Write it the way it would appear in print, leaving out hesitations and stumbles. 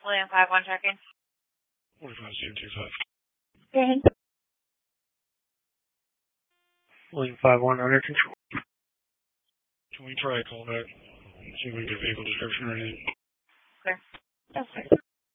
William 5-1 checking. 45-225. Thanks. William 5-1 under control. Can we try a callback? See if we can get vehicle description or anything? Clear. Yes, sir.